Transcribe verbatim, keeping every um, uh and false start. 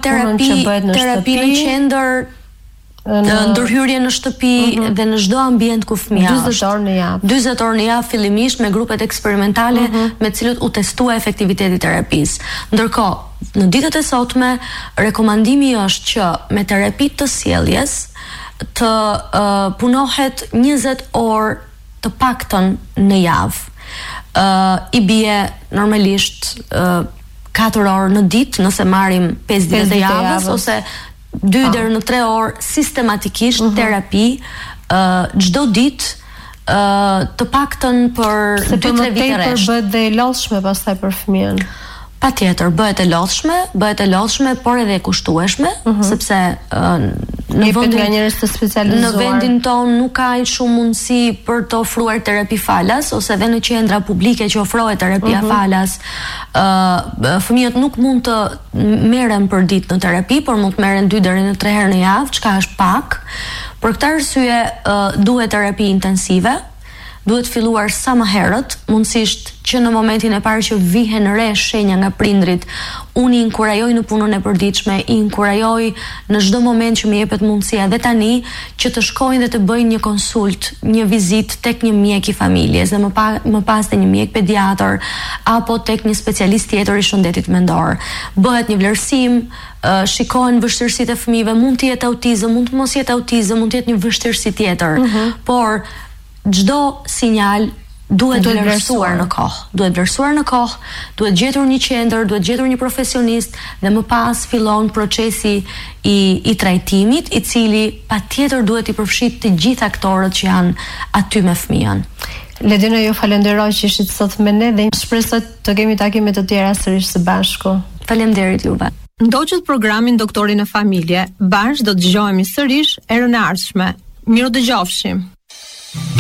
terapi, terapi në qendër, ndërhyrje në shtëpi uh-huh. dhe në çdo ambient ku fëmia është. dyzet orë në javë. dyzet orë në javë fillimisht me grupet eksperimentale uh-huh. me të cilët u testua efektiviteti i terapisë. Ndërkohë, në ditët e sotme, rekomandimi është që me terapi të sjelljes të uh, punohet njëzet orë të paktën në javë. Uh, I bie normalisht uh, katër orë në ditë nëse marrim pesë ditë të javës, ose dy deri në tre orë sistematikisht uh-huh. terapi çdo uh, ditë uh, të paktën për dy tre vite rresht. Se bëhet dhe e lodhshme pastaj për fëmijën. Patjetër, bëhet e lodhshme, bëhet e lodhshme, por edhe e kushtueshme, uh-huh. sepse uh, në vendin nga njerëz të specializuar. Në vendin ton nuk ka shumë mundësi për të ofruar terapi falas, ose edhe në qendra publike që ofrohet terapia uh-huh. falas, uh, fëmijët nuk mund të merren për ditë në terapi, por mund të merren dy deri në tre herë në javë, çka është pak. Për këtë arsye uh, duhet terapi intensive. Duhet filluar sa më herët, mundësisht që në momentin e parë që vihen re shenja nga prindrit, unë i inkurajoj në punën e përditshme, i inkurajoj në çdo moment që më jepet mundësia dhe tani që të shkojnë dhe të bëjnë një konsult, një vizitë tek një mjek i familjes, dhe më, pa, më pas te një mjek pediatër apo tek një specialist tjetër i shëndetit mendor. Bëhet një vlerësim, uh, shikohen vështirësitë e fëmijëve, mund të jetë autizëm, mund të mos jetë autizëm, mund të jetë një vështirësi tjetër, uh-huh. por çdo sinjal duhet të vlerësuar në kohë, duhet vlerësuar në kohë, duhet gjetur një qendër, duhet gjetur një profesionist dhe më pas fillon procesi i, i trajtimit, i cili patjetër duhet i përfshit të gjithë aktorët që janë aty me fëmijën. Ledina, ju falenderoj që ishit sot me ne dhe shpresoj të kemi takime të tjera sërish së bashku. Faleminderit juve. Ndoqët programin Doktorin e Familje, bashkë do të dëgjohemi sërish erën e ardhshme. Miru dëgjofshim.